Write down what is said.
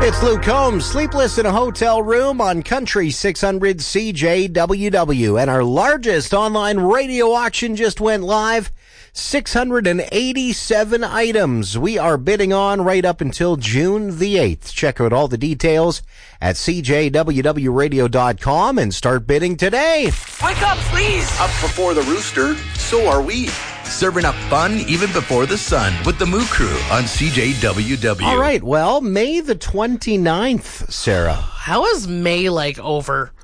It's Luke Combs, sleepless in a hotel room on Country 600 CJWW. And our largest online radio auction just went live. 687 items we are bidding on right up until June the 8th. Check out all the details at cjwwradio.com and start bidding today. Wake up, please! Up before the rooster, so are we. Serving up fun even before the sun with the Moo Crew on CJWW. All right, well, May the 29th, Sarah. How is May, over?